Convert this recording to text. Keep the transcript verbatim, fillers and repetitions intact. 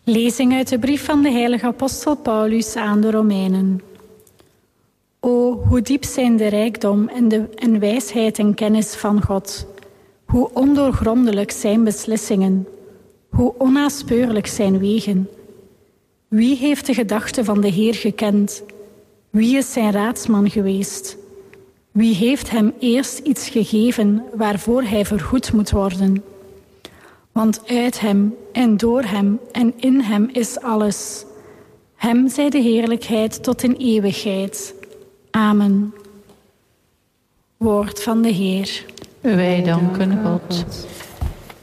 Lezing uit de brief van de heilige apostel Paulus aan de Romeinen. O, hoe diep zijn de rijkdom en de en wijsheid en kennis van God. Hoe ondoorgrondelijk zijn beslissingen. Hoe onnaspeurlijk zijn wegen. Wie heeft de gedachten van de Heer gekend? Wie is zijn raadsman geweest? Wie heeft hem eerst iets gegeven waarvoor hij vergoed moet worden? Want uit hem en door hem en in hem is alles. Hem zij de heerlijkheid tot in eeuwigheid. Amen. Woord van de Heer. Wij danken God.